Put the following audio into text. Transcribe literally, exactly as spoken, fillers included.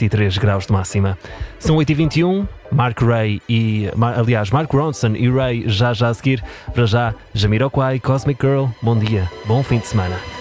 vinte e três graus de máxima. São oito e vinte e um, Mark Ray e, aliás, Mark Ronson e Ray já já a seguir. Para já, Jamiroquai, Cosmic Girl, bom dia, bom fim de semana.